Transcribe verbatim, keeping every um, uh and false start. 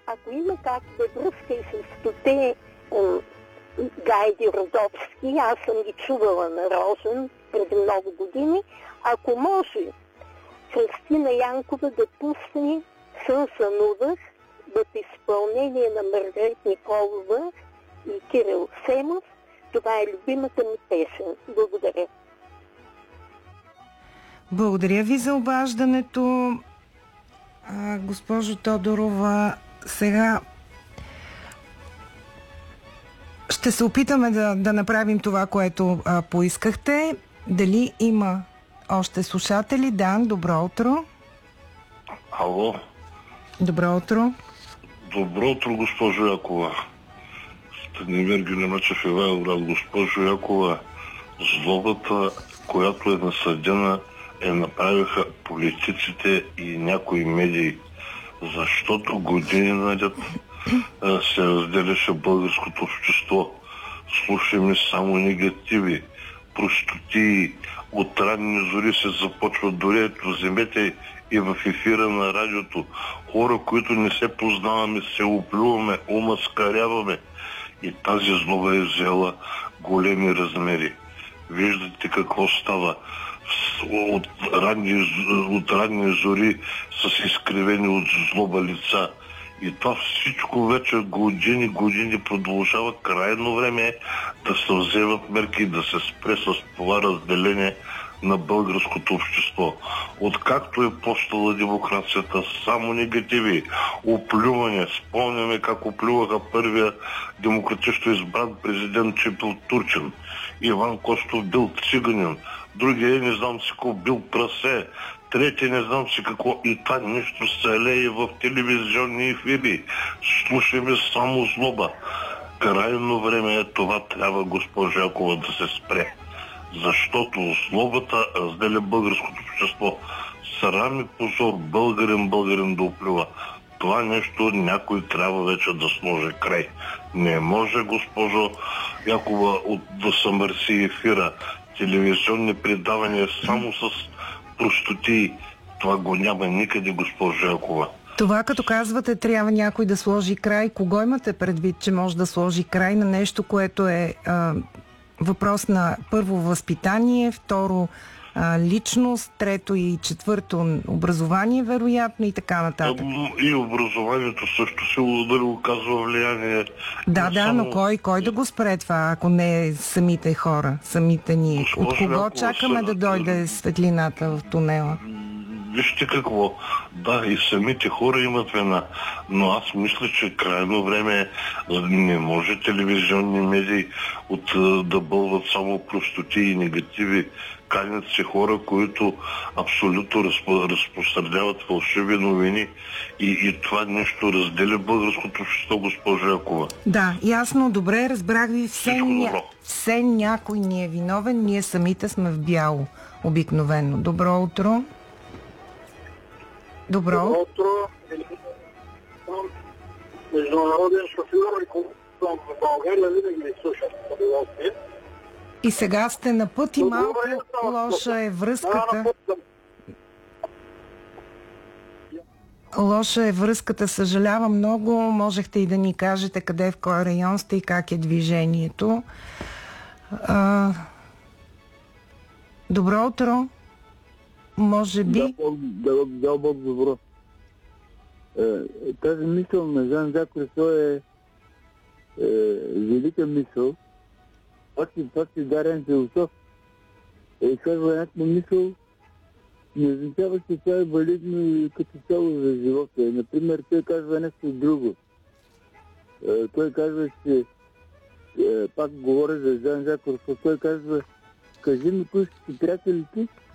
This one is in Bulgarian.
ако има както връзка и с стоте Гайди Родовски, аз съм ги чувала на Рожен преди много години, ако може Христина Янкова да пусне Сън сънувах в изпълнение на Маргарит Николова и Кирил Семов. Това е любимата ми песен. Благодаря. Благодаря ви за обаждането, а, госпожо Тодорова. Сега ще се опитаме да, да направим това, което а, поискахте. Дали има още слушатели? Да, добро утро. Ало. Добро утро. Добро утро, госпожо Якова. Станимир Гюнемачев, Ивайловград. Госпожо Якова, злобата, която е насъдена, е направиха политиците и някои медии. Защото години наред се разделяше българското общество. Слушаме само негативи, простотии, от ранни зори се започват, дори ето вземете и в ефира на радиото. Хора, които не се познаваме, се оплюваме, омаскаряваме. И тази злоба е взела големи размери. Виждате какво става. От ранни, от ранни зори с изкривени от злоба лица. И това всичко вече години, години продължава. Крайно време е да се вземат мерки и да се спре с това разделение на българското общество. Откакто е почнала демокрацията, само негативи, оплюване. Спомняме как оплюваха първия демократично избран президент, че бил турчин. Иван Костов бил циганин. Другия не знам си какво бил прасе. Трети не знам си какво. И това нещо се лее в телевизионни ефири. Слушаме само злоба. Крайно време е това, трябва, госпожа Якова, да се спре. Защото злобата разделя българското общество. Срам и позор, българин, българин да оплюва. Това нещо някой трябва вече да сложи край. Не може, госпожо Якова, от, да съмърси ефира. Телевизионни предавания само с простоти. Това го няма никъде, госпожо Якова. Това, като казвате, трябва някой да сложи край. Кого имате предвид, че може да сложи край на нещо, което е а, въпрос на първо възпитание, второ а, личност, трето и четвърто образование, вероятно, и така нататък? И образованието също се удари, оказва влияние. Да, да, само... но кой, кой да го спре това, ако не самите хора, самите ние? Госпожо, от кого чакаме са... да дойде светлината в тунела? Вижте какво. Да, и самите хора имат вина. Но аз мисля, че крайно време не може телевизионни медии от, да бълват само простоти и негативи. Канят се хора, които абсолютно разпо, разпространяват фалшиви новини и, и това нещо разделя българското общество, госпожа Якова. Да, ясно, добре, разбрах ви. Все, ня... все някой ни е виновен, ние самите сме в бяло обикновено. Добро утро. Добро. Добро утро. Международен шофьор и консултант в България винаги ми слушам с удоволствие. И сега сте на път и малко лоша е връзката. Лоша е връзката, съжалявам много. Можехте и да ни кажете къде, в кой район сте и как е движението. А... Добро утро. Може би... Да, да, да, Бог добро. Е, тази мисъл на Жан Жак Русо е, е велика мисъл. Това си дарен философ. Е, казва някаква мисъл, не означава, че това е валидно и като цяло за живота. Например, той казва нещо друго. Е, той казва, че е, пак говоря за Жан Жак Русо, той казва, кажи ми, кои си приятелите,